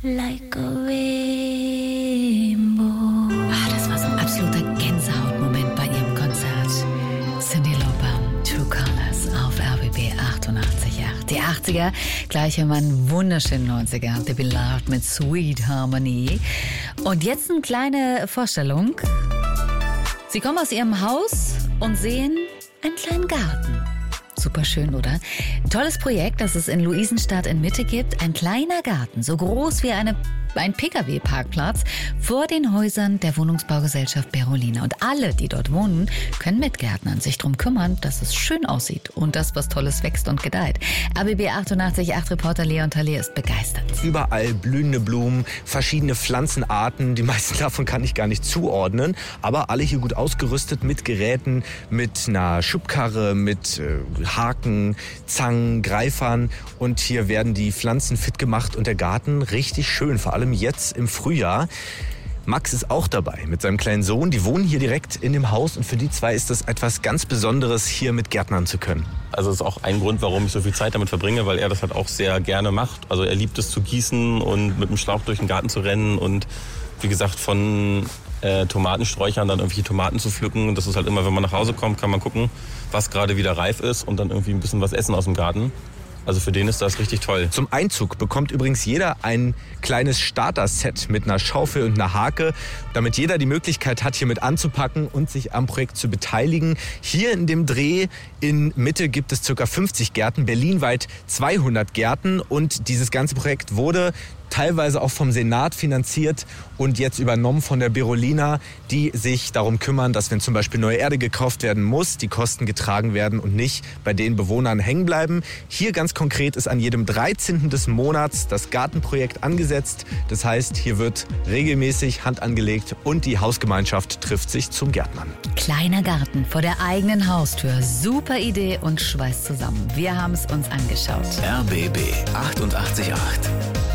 like a rainbow. Das war so ein absoluter Gänsehautmoment bei ihrem Konzert. Cyndi Lauper, True Colors auf RBB 88.8. Die 80er, gleich haben wir einen wunderschönen 90er. The Beloved mit Sweet Harmony. Und jetzt eine kleine Vorstellung. Sie kommen aus ihrem Haus und sehen einen kleinen Garten. Super schön, oder? Tolles Projekt, das es in Luisenstadt in Mitte gibt. Ein kleiner Garten, so groß wie ein Pkw-Parkplatz vor den Häusern der Wohnungsbaugesellschaft Berolina. Und alle, die dort wohnen, können mitgärtnern, sich darum kümmern, dass es schön aussieht und dass was Tolles wächst und gedeiht. RBB 88.8 Reporter Leon Thaler ist begeistert. Überall blühende Blumen, verschiedene Pflanzenarten. Die meisten davon kann ich gar nicht zuordnen. Aber alle hier gut ausgerüstet mit Geräten, mit einer Schubkarre, mit Haken, Zangen, Greifern. Und hier werden die Pflanzen fit gemacht und der Garten richtig schön, vor allem jetzt im Frühjahr. Max ist auch dabei mit seinem kleinen Sohn. Die wohnen hier direkt in dem Haus und für die zwei ist das etwas ganz Besonderes, hier mit Gärtnern zu können. Also das ist auch ein Grund, warum ich so viel Zeit damit verbringe, weil er das halt auch sehr gerne macht. Also er liebt es zu gießen und mit dem Schlauch durch den Garten zu rennen und wie gesagt von Tomatensträuchern dann irgendwelche Tomaten zu pflücken. Und das ist halt immer, wenn man nach Hause kommt, kann man gucken, was gerade wieder reif ist und dann irgendwie ein bisschen was essen aus dem Garten. Also für den ist das richtig toll. Zum Einzug bekommt übrigens jeder ein kleines Starter-Set mit einer Schaufel und einer Hake, damit jeder die Möglichkeit hat, hier mit anzupacken und sich am Projekt zu beteiligen. Hier in dem Dreh in Mitte gibt es ca. 50 Gärten, berlinweit 200 Gärten und dieses ganze Projekt wurde teilweise auch vom Senat finanziert und jetzt übernommen von der Berolina, die sich darum kümmern, dass wenn zum Beispiel neue Erde gekauft werden muss, die Kosten getragen werden und nicht bei den Bewohnern hängen bleiben. Hier ganz konkret ist an jedem 13. des Monats das Gartenprojekt angesetzt. Das heißt, hier wird regelmäßig Hand angelegt und die Hausgemeinschaft trifft sich zum Gärtnern. Kleiner Garten vor der eigenen Haustür. Super Idee und schweißt zusammen. Wir haben es uns angeschaut. RBB 88.8.